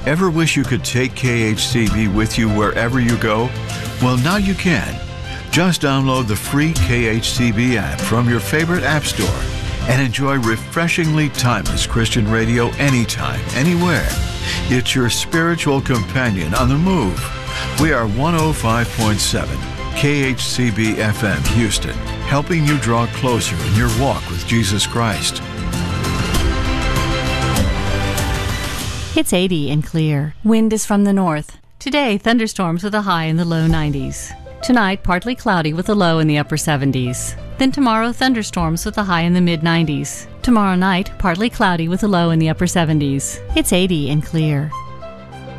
Ever wish you could take KHCB with you wherever you go? Well, now you can. Just download the free KHCB app from your favorite app store and enjoy refreshingly timeless Christian radio anytime, anywhere. It's your spiritual companion on the move. We are 105.7 KHCB FM Houston, helping you draw closer in your walk with Jesus Christ. It's 80 and clear. Wind is from the north. Today, thunderstorms with a high in the low 90s. Tonight, partly cloudy with a low in the upper 70s. Then tomorrow, thunderstorms with a high in the mid-90s. Tomorrow night, partly cloudy with a low in the upper 70s. It's 80 and clear.